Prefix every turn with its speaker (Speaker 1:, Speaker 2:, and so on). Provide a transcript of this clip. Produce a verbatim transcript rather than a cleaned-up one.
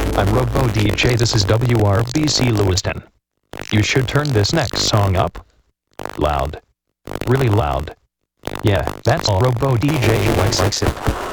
Speaker 1: I'm Robo D J, this is W R B C Lewiston. You should turn this next song up. Loud. Really loud. Yeah, that's all Robo D J likes likes it.